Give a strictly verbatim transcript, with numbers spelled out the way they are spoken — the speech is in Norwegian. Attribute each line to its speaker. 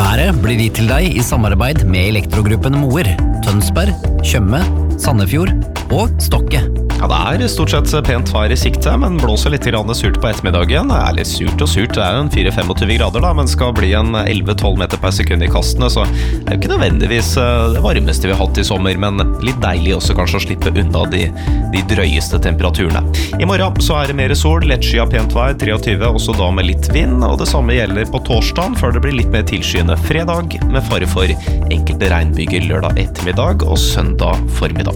Speaker 1: Været blir gitt til deg i samarbeid med Elektrogruppen Moer, Tønsberg, Tjøme, Sandefjord og Stokke.
Speaker 2: Ja, det er stort sett pent vær i sikte, men blåser litt grann surt på ettermiddagen. Det er litt surt og surt, det er jo en fire til femogtyve grader da, men skal bli en elleve til tolv meter per sekund i kastene, så det er jo ikke nødvendigvis det varmeste vi har hatt i sommer, men litt deilig også kanskje å slippe unna de, de drøyeste temperaturene. I morgen så er det mer sol, lettskyet pent vær, treogtyve, også da med litt vind, og det samme gjelder på torsdagen, før det blir litt mer tilskyende fredag, med fare for enkelte regnbyger lørdag ettermiddag og søndag formiddag.